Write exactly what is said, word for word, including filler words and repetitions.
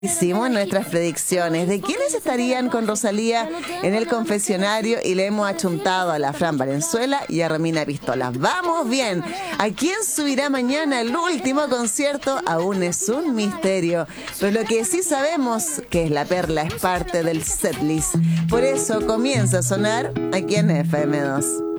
Hicimos nuestras predicciones de quiénes estarían con Rosalía en el confesionario y le hemos achuntado a la Fran Valenzuela y a Romina Pistolas. ¡Vamos bien! ¿A quién subirá mañana el último concierto? Aún es un misterio. Pero lo que sí sabemos que es la perla es parte del setlist. Por eso comienza a sonar aquí en F M dos.